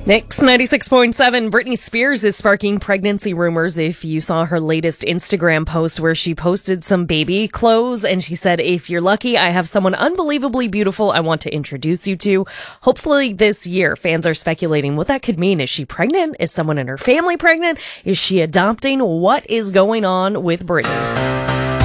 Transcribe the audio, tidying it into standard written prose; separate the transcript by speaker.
Speaker 1: Mix 96.7. Britney Spears is sparking pregnancy rumors. If you saw her latest Instagram post where she posted some baby clothes and she said, if you're lucky, I have someone unbelievably beautiful I want to introduce you to. Hopefully this year. Fans are speculating what that could mean. Is she pregnant? Is someone in her family pregnant? Is she adopting? What is going on with Britney?